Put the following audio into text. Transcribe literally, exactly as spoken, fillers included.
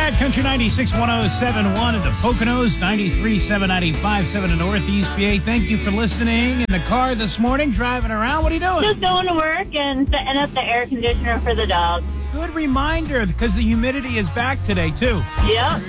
right, Country ninety-six point one oh seven point one in the Poconos, ninety-three point seven, ninety-five point seven in Northeast P A. Thank you for listening in the car this morning, driving around. What are you doing? Just going to work and setting up the air conditioner for the dog. Good reminder, because the humidity is back today, too. Yep.